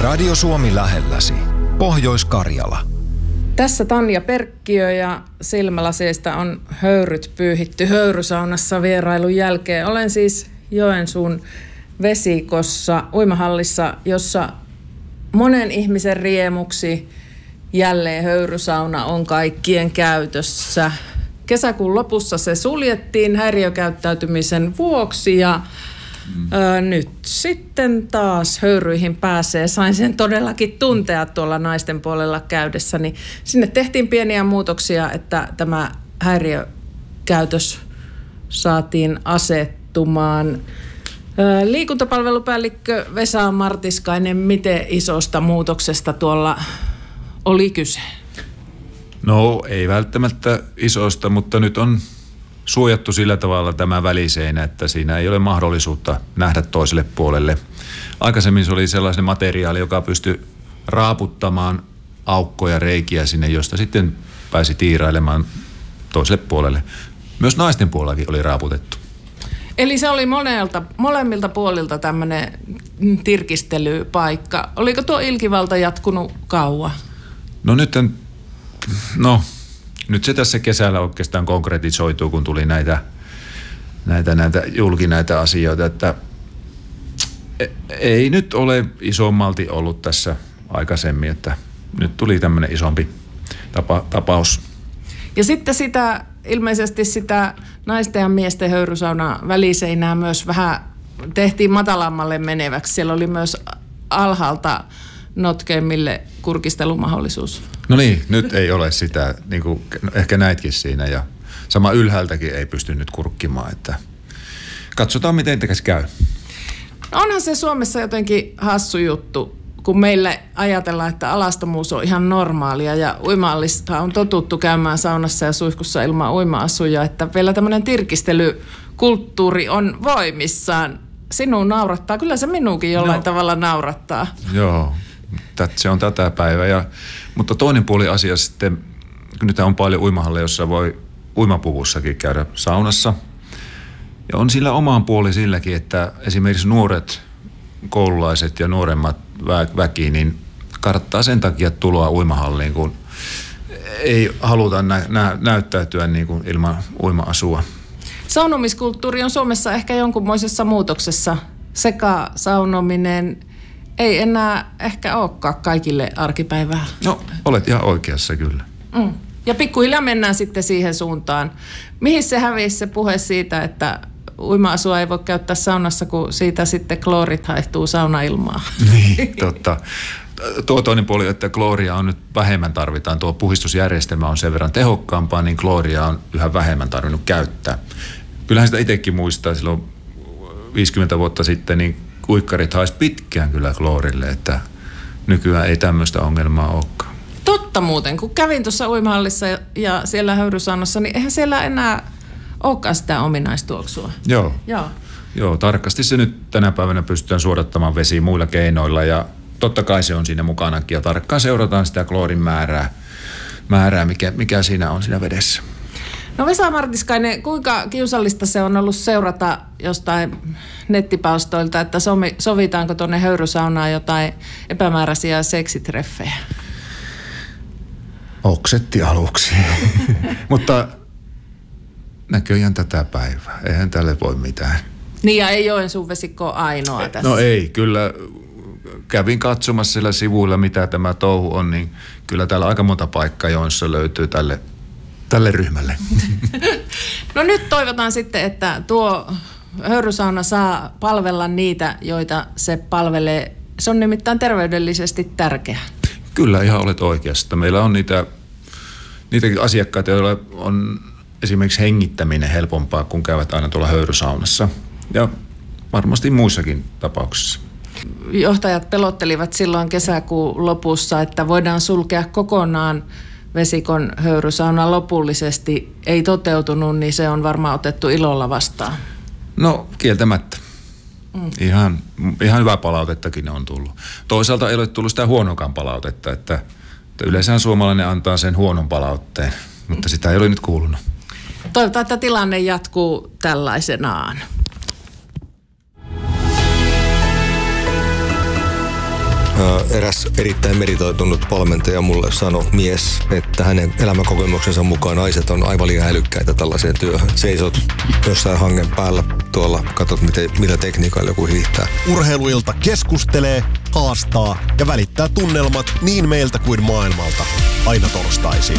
Radio Suomi lähelläsi. Pohjois-Karjala. Tässä Tanja Perkkiö ja silmälaseista on höyryt pyyhitty höyrysaunassa vierailun jälkeen. Olen siis Joensuun Vesikossa uimahallissa, jossa monen ihmisen riemuksi jälleen höyrysauna on kaikkien käytössä. Kesäkuun lopussa se suljettiin häiriökäyttäytymisen vuoksi ja nyt sitten taas höyryihin pääsee. Sain sen todellakin tuntea tuolla naisten puolella käydessäni. Sinne tehtiin pieniä muutoksia, että tämä häiriökäytös saatiin asettumaan. Liikuntapalvelupäällikkö Vesa Martiskainen, miten isosta muutoksesta tuolla oli kyse? No ei välttämättä isosta, mutta nyt on suojattu sillä tavalla tämä väliseinä, että siinä ei ole mahdollisuutta nähdä toiselle puolelle. Aikaisemmin se oli sellainen materiaali, joka pystyi raaputtamaan aukkoja, reikiä sinne, josta sitten pääsi tiirailemaan toiselle puolelle. Myös naisten puolellakin oli raaputettu. Eli se oli molemmilta puolilta tämmöinen tirkistelypaikka. Oliko tuo ilkivalta jatkunut kauan? Nyt se tässä kesällä oikeastaan konkretisoituu, kun tuli näitä asioita, että ei nyt ole isommalti ollut tässä aikaisemmin, että nyt tuli tämmöinen isompi tapaus. Ja sitten ilmeisesti sitä naisten ja miesten höyrysauna väliseinää myös vähän tehtiin matalammalle meneväksi. Siellä oli myös alhaalta notkeimmille kurkistelumahdollisuus. No niin, nyt ei ole sitä, niin kuin ehkä näitkin siinä ja sama ylhäältäkin ei pysty nyt kurkkimaan, että katsotaan miten tekäs käy. No onhan se Suomessa jotenkin hassu juttu, kun meille ajatellaan, että alastomuus on ihan normaalia ja uimahallista on totuttu käymään saunassa ja suihkussa ilman uima-asuja, että vielä tämmöinen tirkistelykulttuuri on voimissaan. Sinun naurattaa, kyllä se minuukin jollain tavalla naurattaa. Joo, se on tätä päivää. Mutta toinen puoli asia sitten, nyt on paljon uimahalleja, jossa voi uimapuvussakin käydä saunassa. Ja on sillä omaan puoli silläkin, että esimerkiksi nuoret koululaiset ja nuoremmat väki, niin kannattaa sen takia tuloa uimahalliin, kun ei haluta näyttäytyä niin kuin ilman uima-asua. Saunomiskulttuuri on Suomessa ehkä jonkunmoisessa muutoksessa. Sekasaunominen ei enää ehkä olekaan kaikille arkipäivää. No, olet ihan oikeassa kyllä. Ja pikkuhiljaa mennään sitten siihen suuntaan. Mihin se hävisi se puhe siitä, että uima-asua ei voi käyttää saunassa, kun siitä sitten kloorit haihtuu saunailmaan? Niin, totta. Tuo toinen puoli, että klooria on nyt vähemmän tarvitaan. Tuo puhdistusjärjestelmä on sen verran tehokkaampaa, niin klooria on yhä vähemmän tarvinnut käyttää. Kyllähän sitä itsekin muistaa silloin 50 vuotta sitten, niin uikkarit haisi pitkään kyllä kloorille, että nykyään ei tämmöistä ongelmaa olekaan. Totta muuten, kun kävin tuossa uimahallissa ja siellä höyrysaunassa, niin eihän siellä enää olekaan sitä ominaistuoksua. Joo, tarkasti se nyt tänä päivänä pystytään suodattamaan vesiin muilla keinoilla ja totta kai se on siinä mukanakin ja tarkkaan seurataan sitä kloorin määrää mikä siinä on siinä vedessä. No Vesa Martiskainen, kuinka kiusallista se on ollut seurata jostain nettipalstoilta, että sovitaanko tuonne höyrysaunaan jotain epämääräisiä seksitreffejä? Oksetti aluksi, mutta näköjään tätä päivää. Eihän tälle voi mitään. Niin ja ei Joensuun Vesikko ainoa tässä. No ei, kyllä kävin katsomassa siellä sivuilla, mitä tämä touhu on, niin kyllä täällä aika monta paikkaa Joensuussa löytyy tälle ryhmälle. No nyt toivotaan sitten, että tuo höyrysauna saa palvella niitä, joita se palvelee. Se on nimittäin terveydellisesti tärkeää. Kyllä, ihan olet oikeassa. Meillä on niitäkin asiakkaita, joilla on esimerkiksi hengittäminen helpompaa, kun käyvät aina tuolla höyrysaunassa. Ja varmasti muissakin tapauksissa. Johtajat pelottelivat silloin kesäkuun lopussa, että voidaan sulkea kokonaan Vesikon höyrysauna lopullisesti. Ei toteutunut, niin se on varmaan otettu ilolla vastaan. No kieltämättä. Ihan hyvää palautettakin on tullut. Toisaalta ei ole tullut sitä huonokaan palautetta, että yleensä suomalainen antaa sen huonon palautteen, mutta sitä ei ole nyt kuulunut. Toivotaan, että tilanne jatkuu tällaisenaan. Eräs erittäin meritoitunut valmentaja mulle sanoi mies, että hänen elämänkokemuksensa mukaan naiset on aivan liian älykkäitä tällaiseen työhön. Seisot jossain hangen päällä tuolla, katsot millä tekniikalla joku hiihtää. Urheiluilta keskustelee, haastaa ja välittää tunnelmat niin meiltä kuin maailmalta. Aina torstaisin.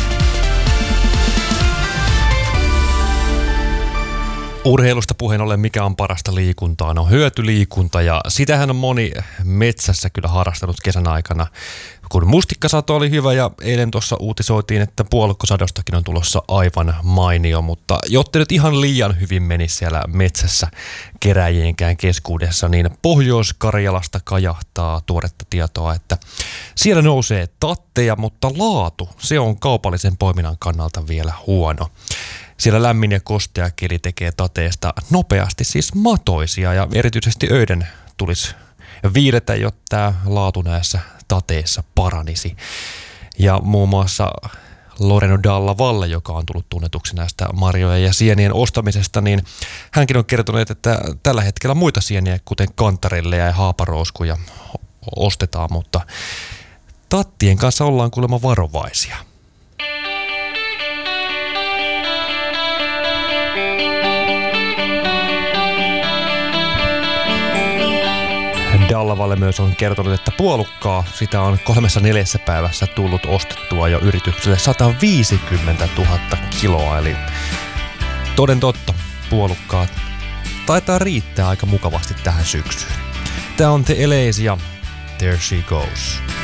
Urheilusta puheen ollen, mikä on parasta liikuntaa? No hyötyliikunta, ja sitähän on moni metsässä kyllä harrastanut kesän aikana. Kun mustikkasato oli hyvä ja eilen tuossa uutisoitiin, että puolukkosadostakin on tulossa aivan mainio, mutta jotta nyt ihan liian hyvin meni siellä metsässä keräjienkään keskuudessa, niin Pohjois-Karjalasta kajahtaa tuoretta tietoa, että siellä nousee tatteja, mutta laatu, se on kaupallisen poiminnan kannalta vielä huono. Siellä lämmin ja kostea keli tekee tateesta nopeasti siis matoisia, ja erityisesti öiden tulisi viiletä, jotta tämä laatu näissä tateissa paranisi. Ja muun muassa Loreno Dalla Valle, joka on tullut tunnetuksi näistä marjojen ja sienien ostamisesta, niin hänkin on kertonut, että tällä hetkellä muita sieniä, kuten kantarelleja ja haaparouskuja, ostetaan, mutta tattien kanssa ollaan kuulemma varovaisia. Dallavalle myös on kertonut, että puolukkaa sitä on 3-4 päivässä tullut ostettua jo yritykselle 150 000 kiloa, eli toden totta, puolukkaa taitaa riittää aika mukavasti tähän syksyyn. Tää on The LAs ja There She Goes.